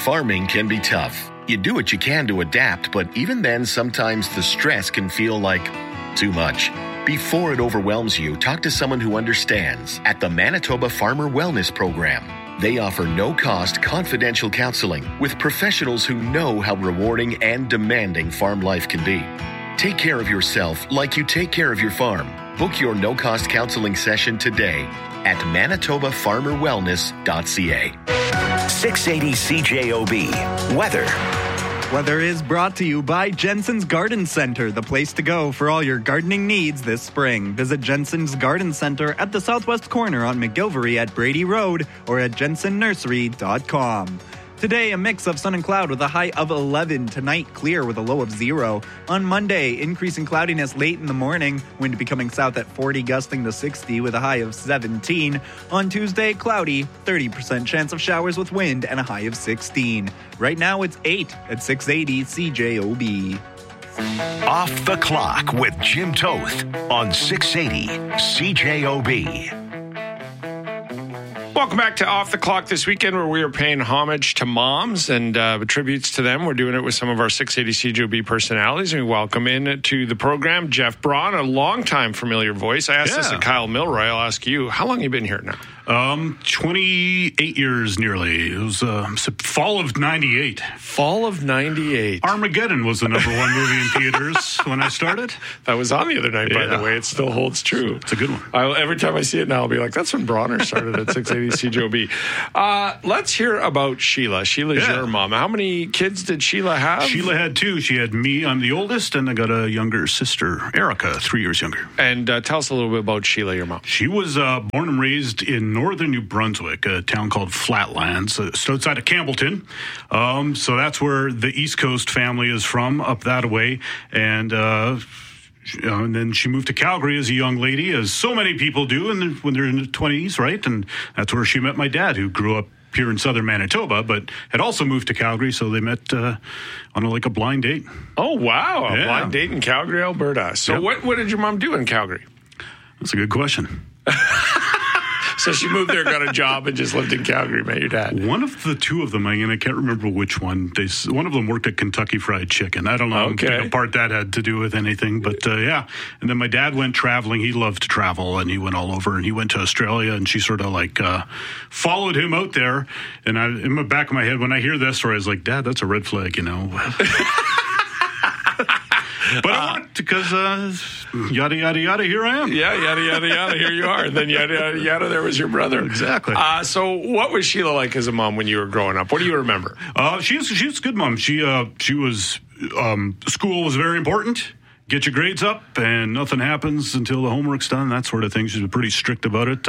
Farming can be tough. You do what you can to adapt, but even then, sometimes the stress can feel like too much. Before it overwhelms you, talk to someone who understands at the Manitoba Farmer Wellness Program. They offer no-cost, confidential counseling with professionals who know how rewarding and demanding farm life can be. Take care of yourself like you take care of your farm. Book your no-cost counseling session today at manitobafarmerwellness.ca. 680 CJOB. Weather. Weather is brought to you by Jensen's Garden Center, the place to go for all your gardening needs this spring. Visit Jensen's Garden Center at the southwest corner on McGilvery at Brady Road or at jensennursery.com. Today, a mix of sun and cloud with a high of 11. Tonight, clear with a low of 0. On Monday, increasing cloudiness late in the morning. Wind becoming south at 40, gusting to 60 with a high of 17. On Tuesday, cloudy, 30% chance of showers with wind and a high of 16. Right now, it's 8 at 680 CJOB. Off the Clock with Jim Toth on 680 CJOB. Welcome back to Off the Clock this weekend, where we are paying homage to moms and tributes to them. We're doing it with some of our 680 CJOB personalities. And we welcome in to the program Jeff Braun, a longtime familiar voice. I asked this to Kyle Milroy. I'll ask you, how long have you been here now? 28 years nearly. It was fall of 98. Fall of 98. Armageddon was the number one movie in theaters when I started. That was on the other night, by the way. It still holds true. It's a good one. Every time I see it now, I'll be like, that's when Bronner started at 680 CJOB. Let's hear about Sheila. Sheila's your mom. How many kids did Sheila have? Sheila had 2. She had me. I'm the oldest, and I got a younger sister, Erica, 3 years younger. And tell us a little bit about Sheila, your mom. She was born and raised in northern New Brunswick, a town called Flatlands, just outside of Campbellton. So that's where the East Coast family is from, up that way. And then she moved to Calgary as a young lady, as so many people do when they're in their 20s, right? And that's where she met my dad, who grew up here in southern Manitoba, but had also moved to Calgary, so they met on a blind date. Oh, wow. A blind date in Calgary, Alberta. So what did your mom do in Calgary? That's a good question. So she moved there, got a job, and just lived in Calgary, met your dad. One of the two of them, and I can't remember which one. One of them worked at Kentucky Fried Chicken. I don't know what part that had to do with anything, but And then my dad went traveling. He loved to travel, and he went all over, and he went to Australia, and she sort of followed him out there. And in the back of my head, when I hear this story, I was like, Dad, that's a red flag, But it worked because yada, yada, yada, here I am. Yeah, yada, yada, yada, here you are. And then yada, yada, yada, there was your brother. Exactly. So what was Sheila like as a mom when you were growing up? What do you remember? She was a good mom. She was, school was very important. Get your grades up and nothing happens until the homework's done, that sort of thing. She's pretty strict about it.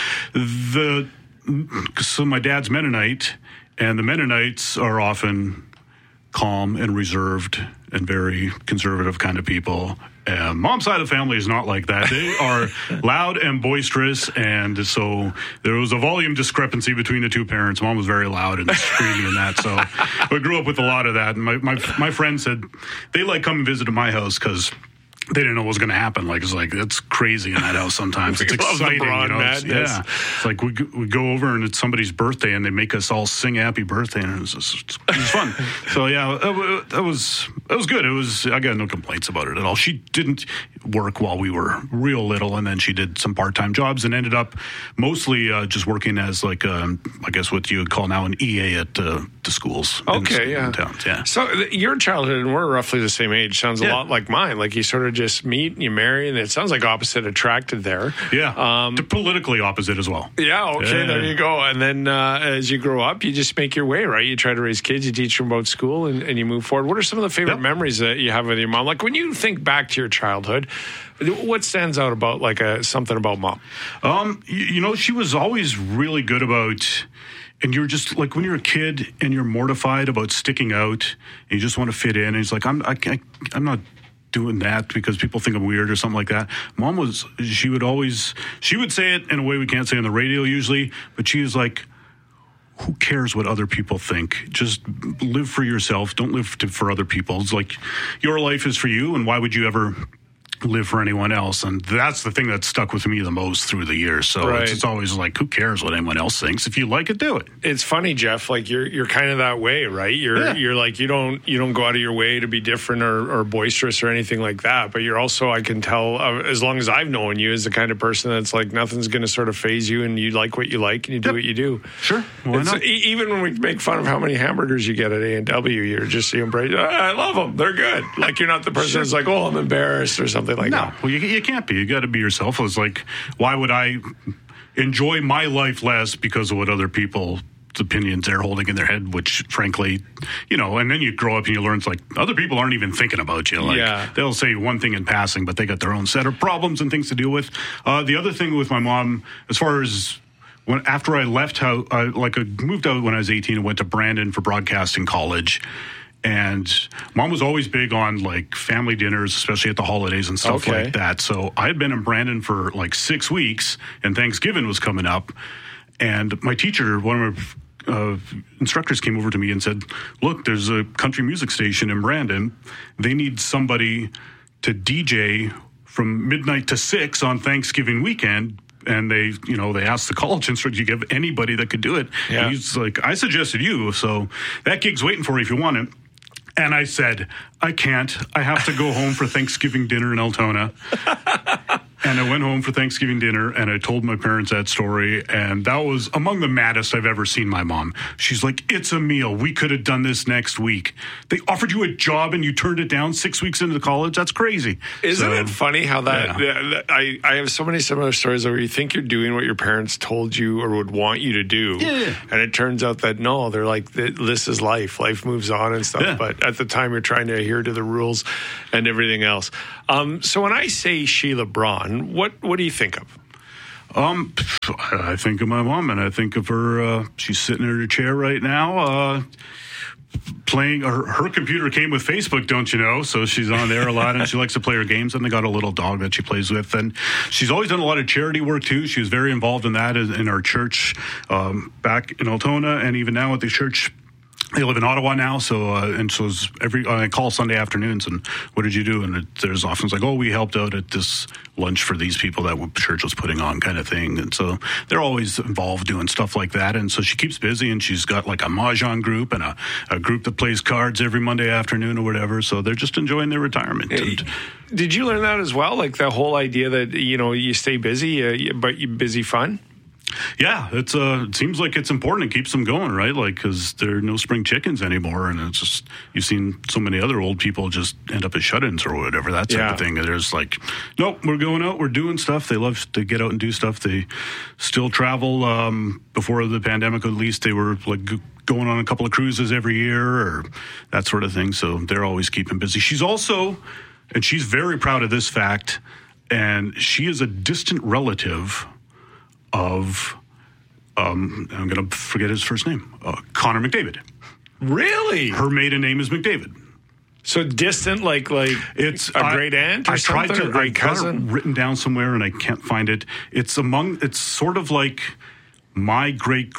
So my dad's Mennonite, and the Mennonites are often calm and reserved and very conservative kind of people. Mom's side of the family is not like that. They are loud and boisterous, and so there was a volume discrepancy between the two parents. Mom was very loud and screaming and that, so we grew up with a lot of that. And my friend said they come and visit at my house because they didn't know what was going to happen. It's it's crazy in that house sometimes. It's exciting. It's like we go over and it's somebody's birthday and they make us all sing happy birthday, and it was fun. So that was good. I got no complaints about it at all. She didn't work while we were real little, and then she did some part-time jobs and ended up mostly just working as I guess what you would call now an EA at the schools. In towns. Yeah. So your childhood, and we're roughly the same age, sounds a lot like mine. Like you sort of just meet and you marry, and it sounds like opposite attracted there. Yeah. Politically opposite as well. Yeah. Okay. Yeah. There you go. And then as you grow up, you just make your way, right? You try to raise kids, you teach them about school, and you move forward. What are some of the favorite memories that you have with your mom? Like when you think back to your childhood, what stands out about something about mom? She was always really good about. And you're just when you're a kid and you're mortified about sticking out and you just want to fit in. And it's like, I'm not doing that because people think I'm weird or something like that. Mom she would say it in a way we can't say on the radio usually, but she is like, who cares what other people think? Just live for yourself. Don't live for other people. It's like your life is for you. And why would you ever live for anyone else. And that's the thing that stuck with me the most through the years. So it's always like, who cares what anyone else thinks? If you like it, do it. It's funny, Jeff, like you're kind of that way, right? You're like, you don't go out of your way to be different or boisterous or anything like that. But you're also, I can tell, as long as I've known you, as the kind of person that's like, nothing's going to sort of phase you, and you like what you like and you do what you do. Sure. Why not? Even when we make fun of how many hamburgers you get at A&W, you're just, you embrace, I love them. They're good. Like, you're not the person that's like, oh, I'm embarrassed or something like that. Well, you can't be. You got to be yourself. It's like, why would I enjoy my life less because of what other people's opinions they're holding in their head, which frankly, and then you grow up and you learn it's like other people aren't even thinking about you. Like they'll say one thing in passing, but they got their own set of problems and things to deal with. The other thing with my mom, as far as after I left, I moved out when I was 18 and went to Brandon for broadcasting college. And Mom was always big on like family dinners, especially at the holidays and stuff like that. So I had been in Brandon for like 6 weeks, and Thanksgiving was coming up. And my teacher, one of my instructors, came over to me and said, look, there's a country music station in Brandon. They need somebody to DJ from midnight to 6 on Thanksgiving weekend. And they asked the college instructor, you give anybody that could do it. Yeah. And he's like, I suggested you. So that gig's waiting for you if you want it. And I said, I can't. I have to go home for Thanksgiving dinner in Altona. And I went home for Thanksgiving dinner, and I told my parents that story, and that was among the maddest I've ever seen my mom. She's like, it's a meal. We could have done this next week. They offered you a job, and you turned it down 6 weeks into college? That's crazy. Isn't it funny how that I have so many similar stories where you think you're doing what your parents told you or would want you to do, and it turns out that no, they're like, this is life. Life moves on and stuff, but at the time you're trying to adhere to the rules and everything else. So when I say Sheila Braun, what do you think of? I think of my mom, and I think of her. She's sitting in her chair right now, playing. Her computer came with Facebook, don't you know? So she's on there a lot, and she likes to play her games. And they got a little dog that she plays with, and she's always done a lot of charity work too. She was very involved in that in our church back in Altona, and even now at the church. They live in Ottawa now, so I call Sunday afternoons, and what did you do? And there's often like, we helped out at this lunch for these people that the church was putting on, kind of thing. And so they're always involved doing stuff like that. And so she keeps busy, and she's got like a mahjong group and a group that plays cards every Monday afternoon or whatever. So they're just enjoying their retirement. Did you learn that as well? Like the whole idea that you stay busy, but you busy fun. Yeah, it seems like it's important. It keeps them going, right? Like, because there are no spring chickens anymore, and it's just, you've seen so many other old people just end up as shut-ins or whatever, that type of thing. There's like, nope, we're going out, we're doing stuff. They love to get out and do stuff. They still travel. Before the pandemic, at least, they were like going on a couple of cruises every year or that sort of thing. So they're always keeping busy. She's also, and she's very proud of this fact, and she is a distant relative of, I'm going to forget his first name, Connor McDavid. Really? Her maiden name is McDavid. So distant, like it's a great aunt or something, or great cousin? I got it written down somewhere and I can't find it. It's sort of like my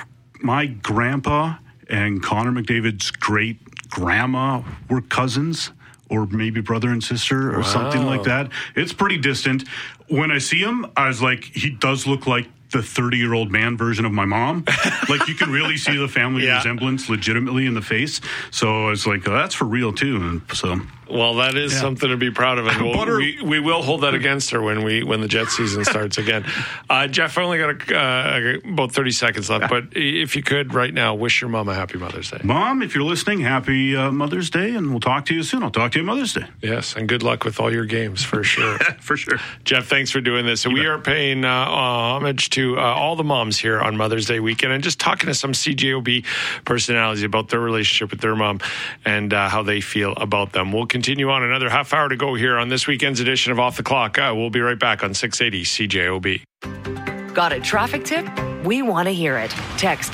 grandpa and Connor McDavid's great grandma were cousins, or maybe brother and sister or something like that. It's pretty distant. When I see him, I was like, he does look like the 30-year-old man version of my mom. Like, you can really see the family resemblance legitimately in the face. So it's like, that's for real too. And so, well, that is something to be proud of, and we will hold that against her when the Jet season starts again. Jeff, I only got about 30 seconds left, but if you could right now, wish your mom a happy Mother's Day. Mom, if you're listening, happy Mother's Day, and we'll talk to you soon. I'll talk to you Mother's Day. Yes, and good luck with all your games, for sure. For sure. Jeff, thanks for doing this. So we are paying homage to all the moms here on Mother's Day weekend, and just talking to some CJOB personalities about their relationship with their mom and how they feel about them. We'll continue on, another half hour to go here on this weekend's edition of Off the Clock. We'll be right back on 680 CJOB. Got a traffic tip? We want to hear it. Text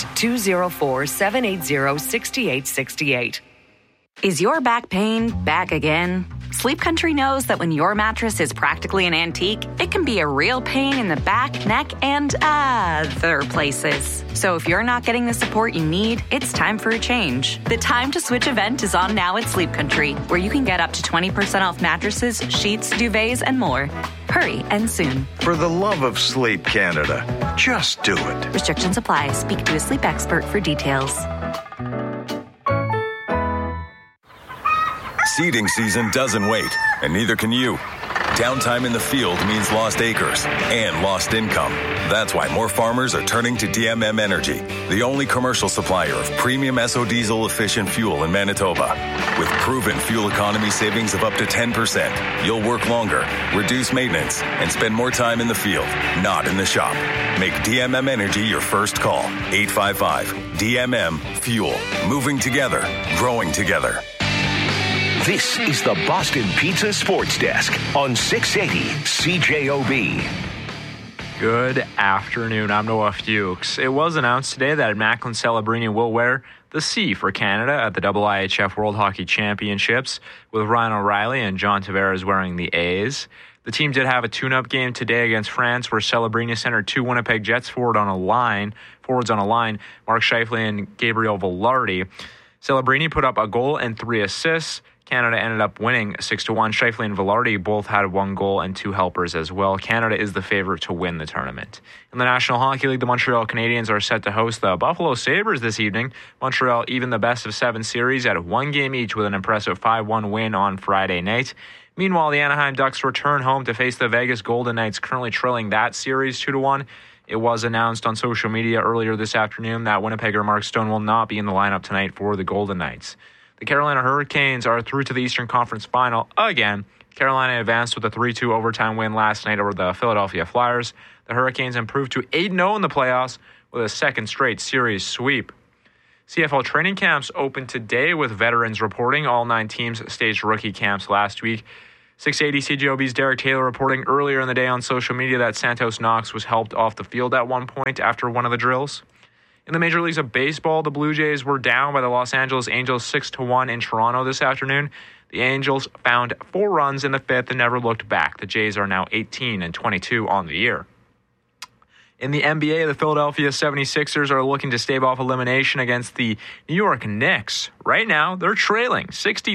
204-780-6868. Is your back pain back again? Sleep Country knows that when your mattress is practically an antique, it can be a real pain in the back, neck, and other places. So if you're not getting the support you need, it's time for a change. The Time to Switch event is on now at Sleep Country, where you can get up to 20% off mattresses, sheets, duvets, and more. Hurry and soon. For the love of Sleep Canada, just do it. Restrictions apply. Speak to a sleep expert for details. Seeding season doesn't wait, and neither can you. Downtime in the field means lost acres and lost income. That's why more farmers are turning to DMM Energy, the only commercial supplier of premium SO diesel efficient fuel in Manitoba. With proven fuel economy savings of up to 10%, you'll work longer, reduce maintenance, and spend more time in the field, not in the shop. Make DMM Energy your first call. 855-DMM-FUEL. Moving together, growing together. This is the Boston Pizza Sports Desk on 680 CJOB. Good afternoon. I'm Noah Fuchs. It was announced today that Macklin Celebrini will wear the C for Canada at the IIHF World Hockey Championships, with Ryan O'Reilly and John Tavares wearing the A's. The team did have a tune-up game today against France, where Celebrini centered two Winnipeg Jets forwards on a line, Mark Scheifele and Gabriel Velarde. Celebrini put up a goal and 3 assists. Canada ended up winning 6-1. Scheifele and Velarde both had 1 goal and 2 helpers as well. Canada is the favorite to win the tournament. In the National Hockey League, the Montreal Canadiens are set to host the Buffalo Sabres this evening. Montreal even the best-of-7 series at 1 game each with an impressive 5-1 win on Friday night. Meanwhile, the Anaheim Ducks return home to face the Vegas Golden Knights, currently trailing that series 2-1. It was announced on social media earlier this afternoon that Winnipegger Mark Stone will not be in the lineup tonight for the Golden Knights. The Carolina Hurricanes are through to the Eastern Conference Final again. Carolina advanced with a 3-2 overtime win last night over the Philadelphia Flyers. The Hurricanes improved to 8-0 in the playoffs with a second straight series sweep. CFL training camps opened today with veterans reporting. All 9 teams staged rookie camps last week. 680 CJOB's Derek Taylor reporting earlier in the day on social media that Santos Knox was helped off the field at one point after one of the drills. In the Major Leagues of Baseball, the Blue Jays were down by the Los Angeles Angels 6-1 in Toronto this afternoon. The Angels found 4 runs in the 5th and never looked back. The Jays are now 18-22 on the year. In the NBA, the Philadelphia 76ers are looking to stave off elimination against the New York Knicks. Right now, they're trailing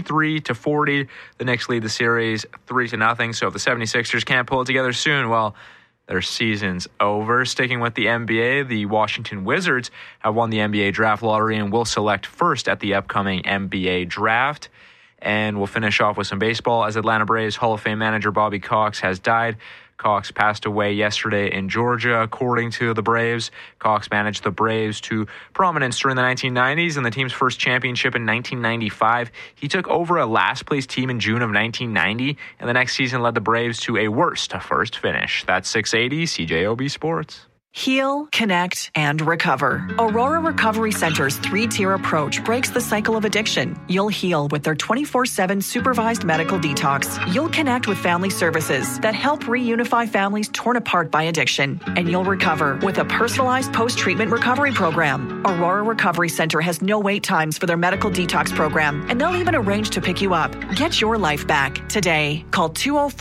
63-40. The Knicks lead the series 3-0. So if the 76ers can't pull it together soon, well, their season's over. Sticking with the NBA, the Washington Wizards have won the NBA draft lottery and will select first at the upcoming NBA draft. And we'll finish off with some baseball as Atlanta Braves Hall of Fame manager Bobby Cox has died. Cox passed away yesterday in Georgia, according to the Braves. Cox managed the Braves to prominence during the 1990s and the team's first championship in 1995. He took over a last-place team in June of 1990, and the next season led the Braves to a worst-to-first finish. That's 680 CJOB Sports. Heal, connect, and recover. Aurora Recovery Center's 3-tier approach breaks the cycle of addiction. You'll heal with their 24/7 supervised medical detox. You'll connect with family services that help reunify families torn apart by addiction. And you'll recover with a personalized post-treatment recovery program. Aurora Recovery Center has no wait times for their medical detox program, and they'll even arrange to pick you up. Get your life back today. Call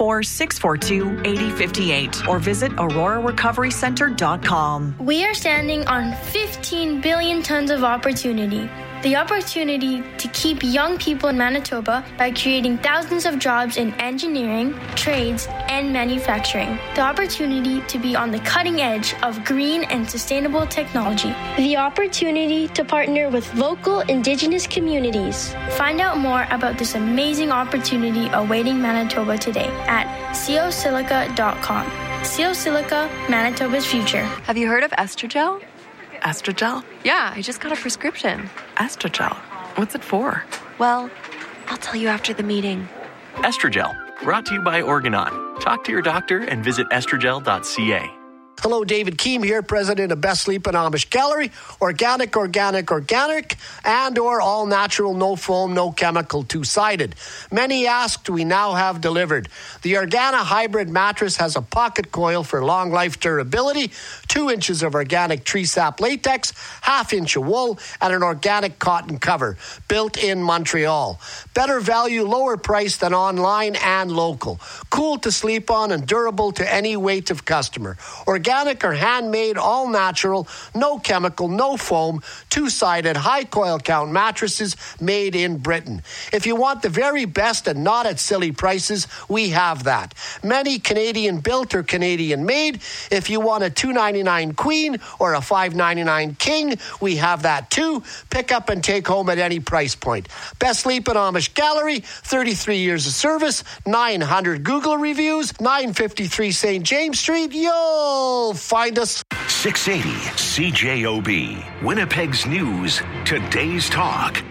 204-642-8058 or visit aurorarecoverycenter.com. We are standing on 15 billion tons of opportunity. The opportunity to keep young people in Manitoba by creating thousands of jobs in engineering, trades, and manufacturing. The opportunity to be on the cutting edge of green and sustainable technology. The opportunity to partner with local Indigenous communities. Find out more about this amazing opportunity awaiting Manitoba today at cosilica.com. CO Silica, Manitoba's future. Have you heard of Estrogel? Estrogel? Yeah, I just got a prescription. Estrogel? What's it for? Well, I'll tell you after the meeting. Estrogel, brought to you by Organon. Talk to your doctor and visit estrogel.ca. Hello, David Keem here, president of Best Sleep and Amish Gallery. Organic, and or all natural, no foam, no chemical, two-sided. Many asked, we now have delivered. The Organa Hybrid mattress has a pocket coil for long life durability, 2 inches of organic tree sap latex, 1/2 inch of wool, and an organic cotton cover, built in Montreal. Better value, lower price than online and local. Cool to sleep on and durable to any weight of customer. Organic or handmade, all natural, no chemical, no foam, two-sided, high coil count mattresses made in Britain. If you want the very best and not at silly prices, we have that. Many Canadian built or Canadian made. If you want a $299 queen or a $599 king, we have that too. Pick up and take home at any price point. Best Sleep and Amish Gallery, 33 years of service, 900 Google reviews, 953 St. James Street. You'll find us. 680 CJOB, Winnipeg's news, today's talk.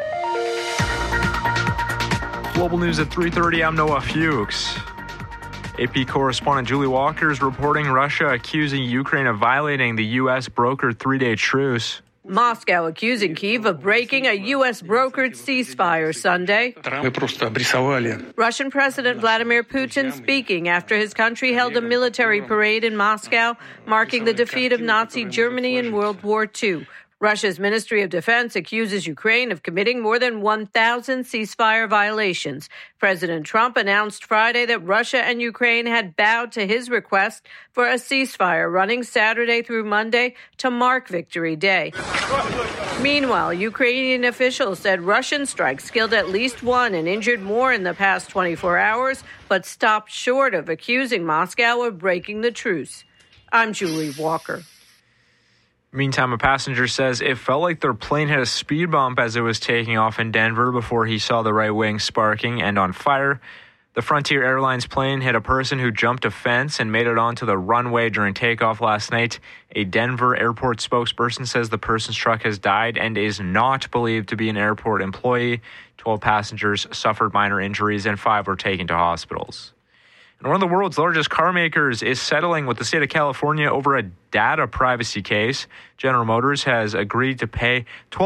Global news at 3:30. I'm Noah Fuchs. AP correspondent Julie Walker is reporting Russia accusing Ukraine of violating the U.S. brokered 3-day truce. Moscow accusing Kyiv of breaking a U.S. brokered ceasefire Sunday. Russian President Vladimir Putin speaking after his country held a military parade in Moscow, marking the defeat of Nazi Germany in World War II. Russia's Ministry of Defense accuses Ukraine of committing more than 1,000 ceasefire violations. President Trump announced Friday that Russia and Ukraine had bowed to his request for a ceasefire running Saturday through Monday to mark Victory Day. Meanwhile, Ukrainian officials said Russian strikes killed at least 1 and injured more in the past 24 hours, but stopped short of accusing Moscow of breaking the truce. I'm Julie Walker. Meantime, a passenger says it felt like their plane hit a speed bump as it was taking off in Denver before he saw the right wing sparking and on fire. The Frontier Airlines plane hit a person who jumped a fence and made it onto the runway during takeoff last night. A Denver airport spokesperson says the person's truck has died and is not believed to be an airport employee. 12 passengers suffered minor injuries and 5 were taken to hospitals. And one of the world's largest car makers is settling with the state of California over a data privacy case. General Motors has agreed to pay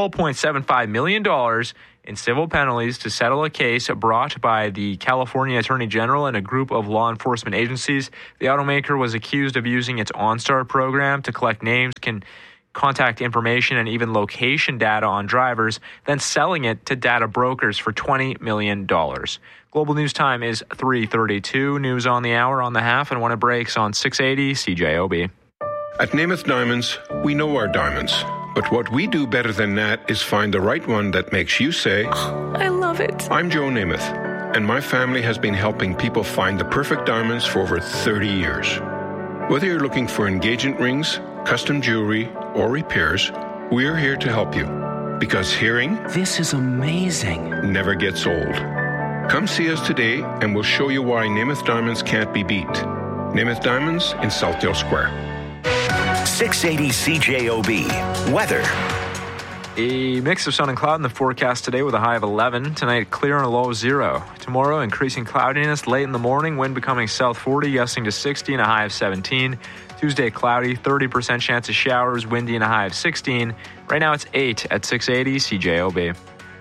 $12.75 million in civil penalties to settle a case brought by the California Attorney General and a group of law enforcement agencies. The automaker was accused of using its OnStar program to collect names, contact information, and even location data on drivers, then selling it to data brokers for $20 million. Global News Time is 3:32. News on the hour, on the half, and when it breaks on 680 CJOB. At Namath Diamonds, we know our diamonds. But what we do better than that is find the right one that makes you say, oh, I love it. I'm Joe Namath, and my family has been helping people find the perfect diamonds for over 30 years. Whether you're looking for engagement rings, custom jewelry, or repairs, we're here to help you. Because hearing, this is amazing, never gets old. Come see us today and we'll show you why Namath Diamonds can't be beat. Namath Diamonds in Southdale Square. 680 CJOB. Weather. A mix of sun and cloud in the forecast today with a high of 11. Tonight, clear and a low of 0. Tomorrow, increasing cloudiness late in the morning, wind becoming south 40, gusting to 60 and a high of 17. Tuesday, cloudy, 30% chance of showers, windy and a high of 16. Right now, it's 8 at 680 CJOB.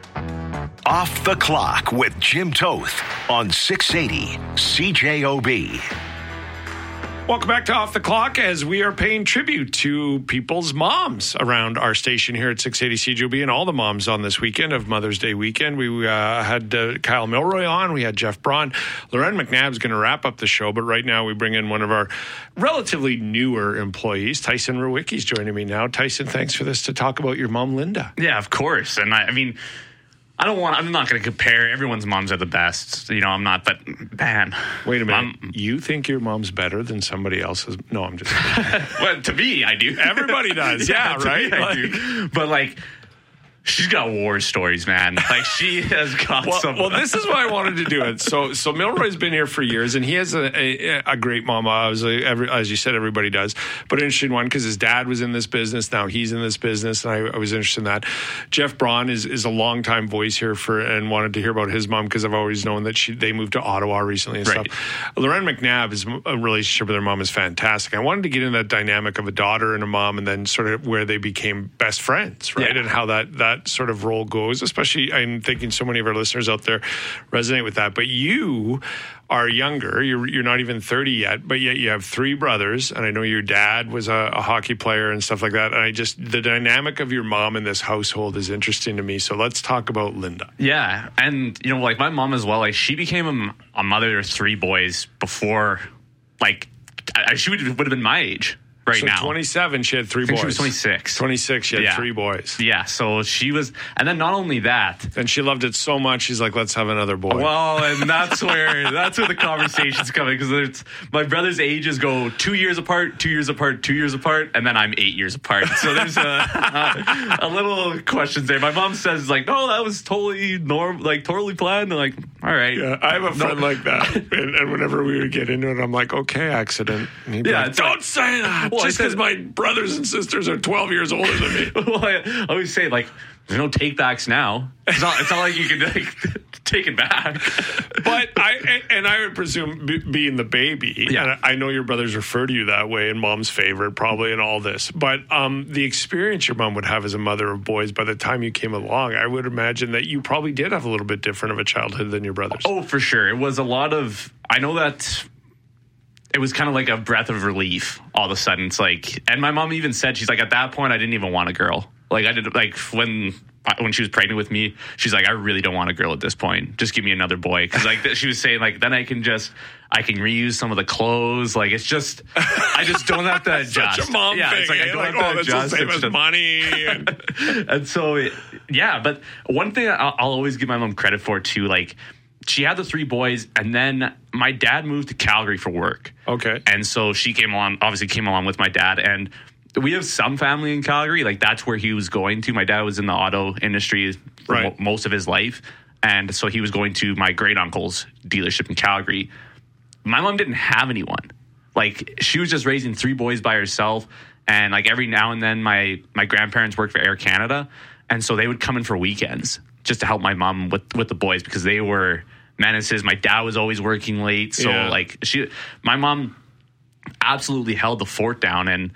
Off the Clock with Jim Toth on 680 CJOB. Welcome back to Off the Clock as we are paying tribute to people's moms around our station here at 680 CJOB and all the moms on this weekend of Mother's Day weekend. We had Kyle Milroy on. We had Jeff Braun. Loren McNabb's going to wrap up the show, but right now we bring in one of our relatively newer employees. Tyson Rewicki's joining me now. Tyson, thanks for this to talk about your mom, Linda. Yeah, of course. And I mean, I'm not going to compare. Everyone's moms are the best. You know, I'm not, but man. Wait a minute. You think your mom's better than somebody else's? No, I'm just kidding. Well, to me, I do. Everybody does. Yeah, right? I do. But, like, she's got war stories, man. Like, she has got some. Well, this is why I wanted to do it. So Milroy's been here for years, and he has a great mama. Obviously, as you said, everybody does. But an interesting one, because his dad was in this business. Now he's in this business, and I was interested in that. Jeff Braun is a longtime voice here and wanted to hear about his mom, because I've always known that they moved to Ottawa recently and stuff. Lauren McNabb, a relationship with her mom is fantastic. I wanted to get into that dynamic of a daughter and a mom, and then sort of where they became best friends, right? Yeah. And how that sort of role goes, especially I'm thinking so many of our listeners out there resonate with that. But you are younger. You're not even 30 yet, but yet you have 3 brothers. And I know your dad was a hockey player and stuff like that. And the dynamic of your mom in this household is interesting to me. So let's talk about Linda. Yeah. And, like my mom as well, like she became a mother of 3 boys before, like, she would have been my age. Right now. 27, she had 3 boys. She was 26. 26, she had 3 boys. Yeah, so she was, and then not only that. And she loved it so much, she's like, let's have another boy. Well, and that's where the conversation's coming, because my brother's ages go 2 years apart, 2 years apart, 2 years apart, and then I'm 8 years apart. So there's a little questions there. My mom says, like, no, that was totally totally planned. I'm like, all right. Yeah, I have a friend like that. And whenever we would get into it, I'm like, okay, accident. And he'd be like, don't say that. Well, just because my brothers and sisters are 12 years older than me. Well, I always say, like, there's no take-backs now. It's not like you can take it back. But I would presume being the baby, and I know your brothers refer to you that way, and mom's favorite probably and all this, but the experience your mom would have as a mother of boys by the time you came along, I would imagine that you probably did have a little bit different of a childhood than your brothers. Oh, for sure. It was a lot of, I know that it was kind of like a breath of relief all of a sudden. It's like, and my mom even said, she's like, at that point, I didn't even want a girl. Like, I did, like, when she was pregnant with me, she's like, I really don't want a girl at this point. Just give me another boy. Because, like, she was saying, like, then I can reuse some of the clothes. Like, it's just, I just don't have to adjust. Such a mom thing. It's like, I don't have to adjust. This will save us money. And so, but one thing I'll always give my mom credit for, too, like, she had the 3 boys, and then my dad moved to Calgary for work. Okay. And so she came along with my dad, and we have some family in Calgary. Like, that's where he was going to. My dad was in the auto industry for most of his life, and so he was going to my great-uncle's dealership in Calgary. My mom didn't have anyone. Like, she was just raising 3 boys by herself, and, like, every now and then my grandparents worked for Air Canada, and so they would come in for weekends just to help my mom with the boys, because they were menaces. My dad was always working late. So my mom absolutely held the fort down. And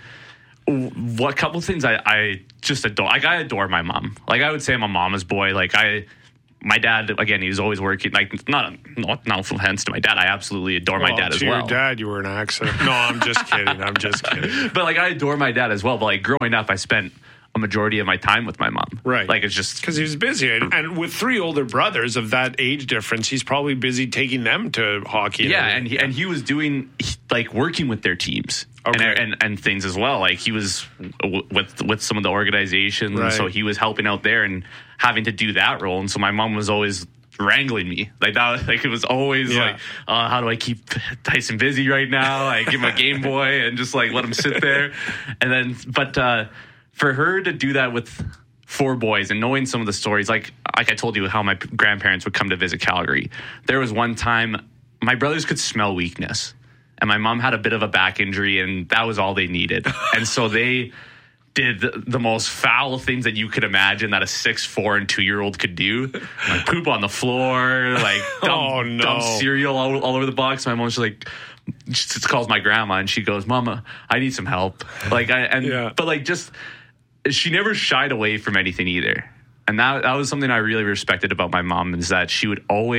what couple things I just adore. Like, I adore my mom. Like, I would say I'm a mama's boy. Like, my dad, again, he was always working. Like, not offense to my dad. I absolutely adore my dad as well. To your dad, you were an accident. No, I'm just kidding. But, like, I adore my dad as well. But, like, growing up, I spent a majority of my time with my mom. Right. Like, it's just because he was busy. And with 3 older brothers of that age difference, he's probably busy taking them to hockey. Yeah. And he was doing, like, working with their teams. Okay. And things as well. Like, he was with some of the organizations. Right. So he was helping out there and having to do that role. And so my mom was always wrangling me like that. Like, it was always like, how do I keep Tyson busy right now? I give him a Game Boy and just, like, let him sit there. And then, but for her to do that with 4 boys and knowing some of the stories, like I told you how my grandparents would come to visit Calgary. There was one time my brothers could smell weakness, and my mom had a bit of a back injury, and that was all they needed. And so they did the most foul things that you could imagine that a 6'4" and 2-year-old could do. Like, poop on the floor, like dump cereal all over the box. My mom's like, she just calls my grandma and she goes, "Mama, I need some help." Like, but, like, just, she never shied away from anything either. And that was something I really respected about my mom, is that she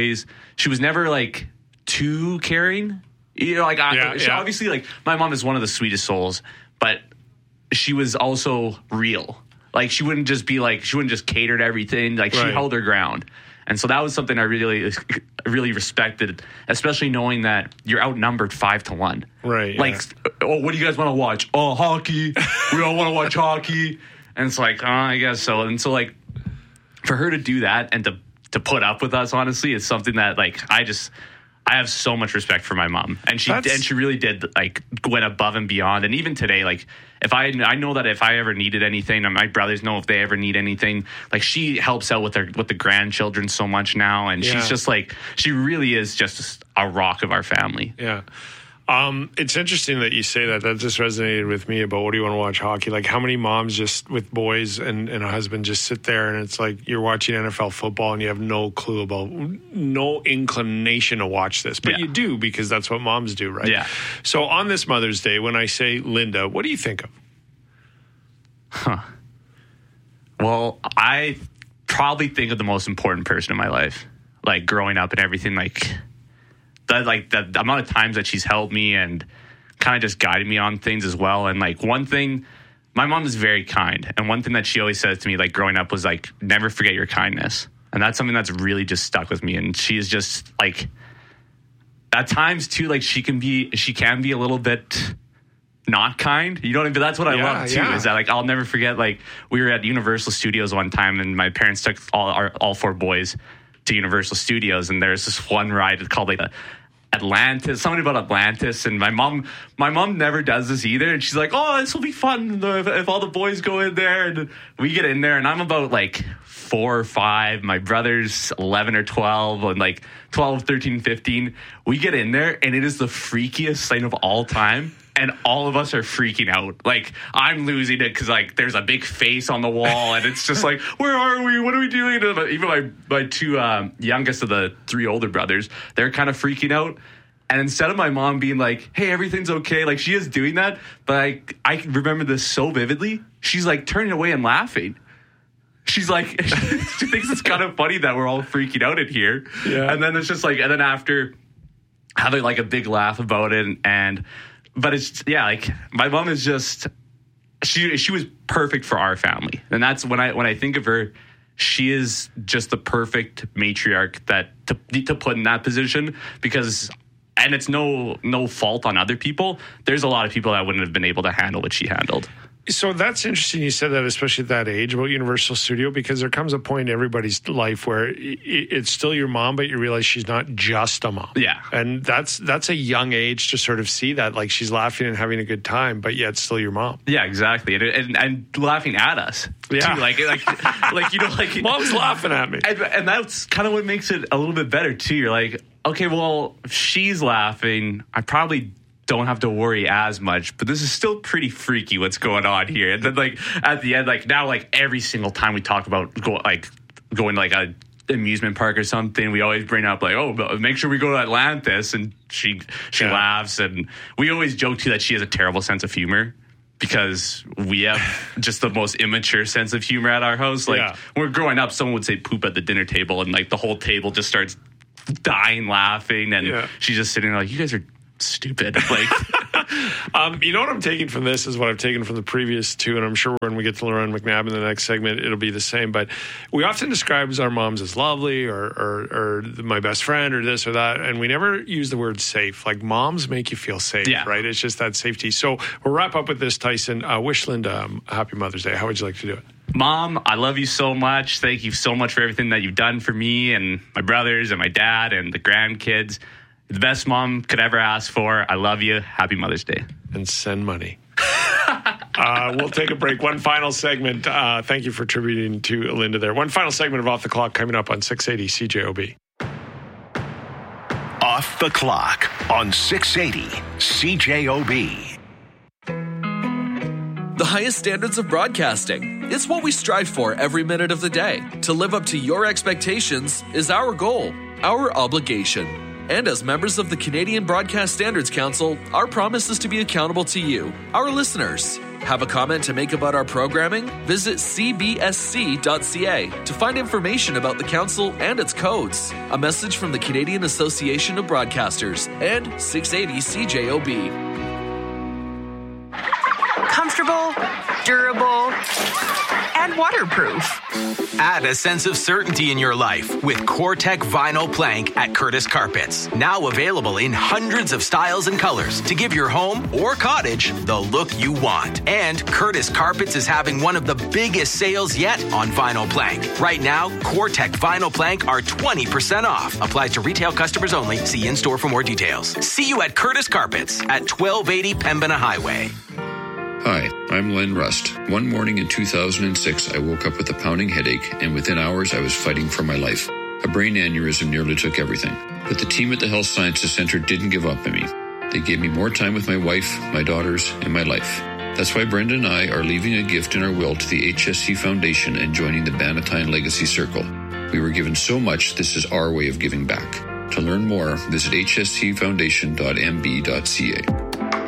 was never, like, too caring. You know, like, obviously, like, my mom is one of the sweetest souls, but she was also real. Like, she wouldn't just cater to everything. Like, she held her ground. And so that was something I really respected, especially knowing that you're outnumbered 5-1. Right. Like, oh, what do you guys want to watch? Oh, hockey. We all want to watch hockey. And it's like, oh, I guess so. And so, like, for her to do that and to put up with us, honestly, is something that, like, I I have so much respect for my mom, and she really did like went above and beyond. And even today, like I know that if I ever needed anything, and my brothers know if they ever need anything, like she helps out with the grandchildren so much now, and she's just like, she really is just a rock of our family. Yeah. It's interesting that you say that. That just resonated with me about what do you want to watch hockey? Like how many moms just with boys and a husband just sit there and it's like you're watching NFL football and you have no clue about, no inclination to watch this. But you do because that's what moms do, right? Yeah. So on this Mother's Day, when I say Linda, what do you think of? Well, I probably think of the most important person in my life. Like growing up and everything, the amount of times that she's helped me and kind of just guided me on things as well. And like one thing, my mom is very kind. And one thing that she always says to me, like growing up, was like, never forget your kindness. And that's something that's really just stuck with me. And she is just like, at times too, like she can be a little bit not kind. You know what I mean? But that's what I love too, is that like, I'll never forget, like we were at Universal Studios one time and my parents took all four boys to Universal Studios. And there's this one ride called like Atlantis, something about Atlantis, and my mom never does this either, and she's like, oh, this will be fun if all the boys go in there. And we get in there and I'm about like 4 or 5, my brother's 11 or 12, and like 12, 13, 15. We get in there and it is the freakiest thing of all time. And all of us are freaking out. Like, I'm losing it because, like, there's a big face on the wall. And it's just like, where are we? What are we doing? Even my two youngest of the 3 older brothers, they're kind of freaking out. And instead of my mom being like, hey, everything's okay, like, she is doing that. But I remember this so vividly. She's, like, turning away and laughing. She's like, she thinks it's kind of funny that we're all freaking out in here. Yeah. And then it's just like, and then after having, like, a big laugh about it but it's, like my mom is just, she was perfect for our family. And that's when I think of her, she is just the perfect matriarch that to put in that position, because, and it's no fault on other people. There's a lot of people that wouldn't have been able to handle what she handled. So that's interesting you said that, especially at that age, about Universal Studio, because there comes a point in everybody's life where it's still your mom, but you realize she's not just a mom. Yeah. And that's a young age to sort of see that, like she's laughing and having a good time, but yet it's still your mom. Yeah, exactly. And laughing at us. Yeah. Too. Like, you know, like mom's laughing at me. And that's kind of what makes it a little bit better too. You're like, okay, well, if she's laughing, I probably don't have to worry as much, but this is still pretty freaky what's going on here. And then like at the end, like now, like every single time we talk about going to like a amusement park or something, we always bring up like, oh, make sure we go to Atlantis, and she laughs. And we always joke too that she has a terrible sense of humor, because we have just the most immature sense of humor at our house. Like when we're growing up, someone would say poop at the dinner table, and like the whole table just starts dying laughing, and she's just sitting there like, you guys are stupid. Like, you know what I'm taking from this is what I've taken from the previous two, and I'm sure when we get to Lauren McNabb in the next segment, it'll be the same. But we often describe our moms as lovely or my best friend or this or that, and we never use the word safe. Like, moms make you feel safe, right? It's just that safety. So we'll wrap up with this, Tyson. Wish Linda a happy Mother's Day. How would you like to do it? Mom, I love you so much. Thank you so much for everything that you've done for me and my brothers and my dad and the grandkids. The best mom could ever ask for. I love you. Happy Mother's Day. And send money. We'll take a break. One final segment. Thank you for attributing to Linda there. One final segment of Off the Clock coming up on 680 CJOB. Off the Clock on 680 CJOB. The highest standards of broadcasting. It's what we strive for every minute of the day. To live up to your expectations is our goal, our obligation. And as members of the Canadian Broadcast Standards Council, our promise is to be accountable to you, our listeners. Have a comment to make about our programming? Visit cbsc.ca to find information about the council and its codes. A message from the Canadian Association of Broadcasters and 680 CJOB. Comfortable, durable, and waterproof. Add a sense of certainty in your life with COREtec Vinyl Plank at Curtis Carpets. Now available in hundreds of styles and colors to give your home or cottage the look you want. And Curtis Carpets is having one of the biggest sales yet on vinyl plank. Right now, COREtec Vinyl Plank are 20% off. Applies to retail customers only. See in-store for more details. See you at Curtis Carpets at 1280 Pembina Highway. Hi, I'm Len Rust. One morning in 2006, I woke up with a pounding headache, and within hours, I was fighting for my life. A brain aneurysm nearly took everything. But the team at the Health Sciences Center didn't give up on me. They gave me more time with my wife, my daughters, and my life. That's why Brenda and I are leaving a gift in our will to the HSC Foundation and joining the Bannatyne Legacy Circle. We were given so much, this is our way of giving back. To learn more, visit hscfoundation.mb.ca.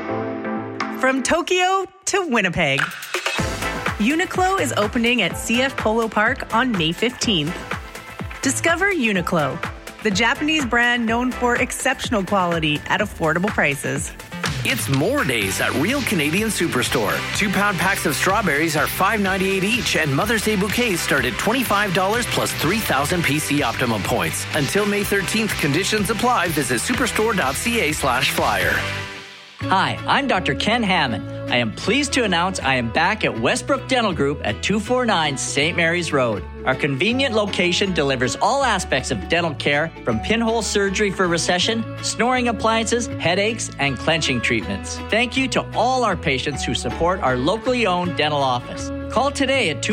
From Tokyo to Winnipeg, Uniqlo is opening at CF Polo Park on May 15th. Discover Uniqlo, the Japanese brand known for exceptional quality at affordable prices. It's more days at Real Canadian Superstore. 2-pound packs of strawberries are $5.98 each, and Mother's Day bouquets start at $25 plus 3,000 PC Optimum points. Until May 13th, conditions apply. Visit superstore.ca/flyer. Hi, I'm Dr. Ken Hammond. I am pleased to announce I am back at Westbrook Dental Group at 249 St. Mary's Road. Our convenient location delivers all aspects of dental care, from pinhole surgery for recession, snoring appliances, headaches, and clenching treatments. Thank you to all our patients who support our locally owned dental office. Call today at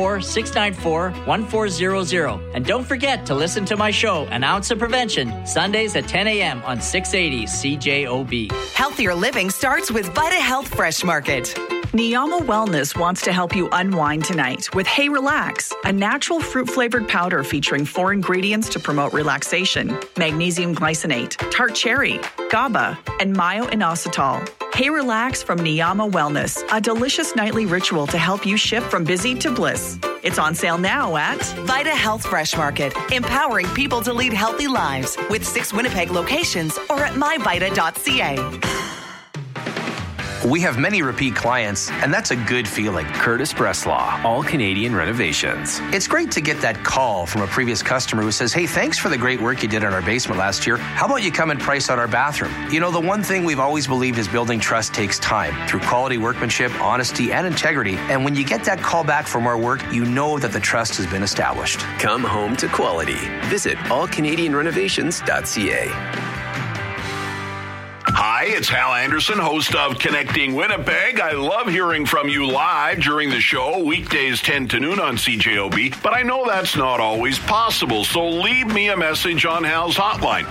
204-694-1400. And don't forget to listen to my show, An Ounce of Prevention, Sundays at 10 a.m. on 680 CJOB. Healthier living starts with Vita Health Fresh Market. Niyama Wellness wants to help you unwind tonight with Hey Relax, a natural fruit-flavored powder featuring 4 ingredients to promote relaxation: magnesium glycinate, tart cherry, GABA, and myo-inositol. Hey Relax from Niyama Wellness, a delicious nightly ritual to help you shift from busy to bliss. It's on sale now at Vita Health Fresh Market, empowering people to lead healthy lives with 6 Winnipeg locations or at myvita.ca. We have many repeat clients, and that's a good feeling. Curtis Bresslaw, All Canadian Renovations. It's great to get that call from a previous customer who says, hey, thanks for the great work you did on our basement last year. How about you come and price out our bathroom? You know, the one thing we've always believed is building trust takes time through quality workmanship, honesty, and integrity. And when you get that call back from our work, you know that the trust has been established. Come home to quality. Visit allcanadianrenovations.ca. Hi, it's Hal Anderson, host of Connecting Winnipeg. I love hearing from you live during the show, weekdays 10 to noon on CJOB, but I know that's not always possible, so leave me a message on Hal's hotline,